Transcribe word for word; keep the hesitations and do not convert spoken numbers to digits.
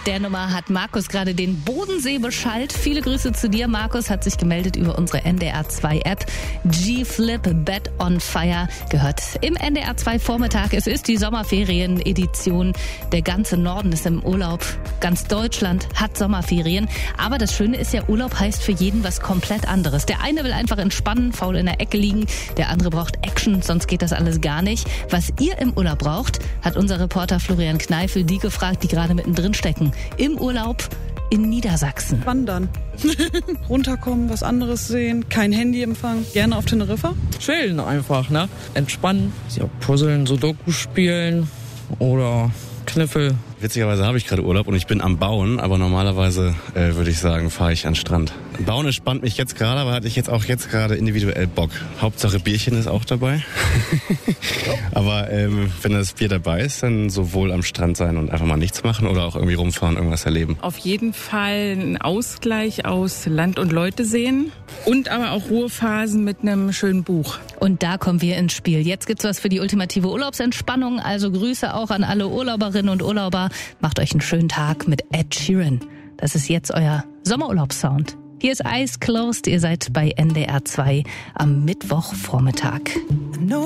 der Nummer hat Markus gerade den Bodensee beschallt. Viele Grüße zu dir. Markus hat sich gemeldet über unsere N D R zwei App. G-Flip, Bed on Fire, gehört im N D R zwei Vormittag. Es ist die Sommerferien-Edition. Der ganze Norden ist im Urlaub. Ganz Deutschland hat Sommerferien. Aber das Schöne ist ja, Urlaub heißt für jeden was komplett anderes. Der eine will einfach entspannen, faul in der Ecke liegen. Der andere braucht Action, sonst geht das alles gar nicht. Was ihr im Urlaub braucht, hat unser Reporter Florian Kneifel die gefragt, die gerade mittendrin stecken. Im Urlaub in Niedersachsen. Wandern. Runterkommen, was anderes sehen, kein Handyempfang. Gerne auf Teneriffa. Chillen einfach, ne? Entspannen. Ja, puzzeln, Sudoku spielen oder Kniffel. Witzigerweise habe ich gerade Urlaub und ich bin am Bauen, aber normalerweise äh, würde ich sagen, fahre ich an den Strand. Bauen entspannt mich jetzt gerade, aber hatte ich jetzt auch jetzt gerade individuell Bock. Hauptsache Bierchen ist auch dabei. Aber ähm, wenn das Bier dabei ist, dann sowohl am Strand sein und einfach mal nichts machen oder auch irgendwie rumfahren, irgendwas erleben. Auf jeden Fall einen Ausgleich aus Land und Leute sehen und aber auch Ruhephasen mit einem schönen Buch. Und da kommen wir ins Spiel. Jetzt gibt's was für die ultimative Urlaubsentspannung. Also Grüße auch an alle Urlauberinnen und Urlauber. Macht euch einen schönen Tag mit Ed Sheeran. Das ist jetzt euer Sommerurlaubssound. Hier ist Eyes Closed. Ihr seid bei N D R zwei am Mittwochvormittag. No.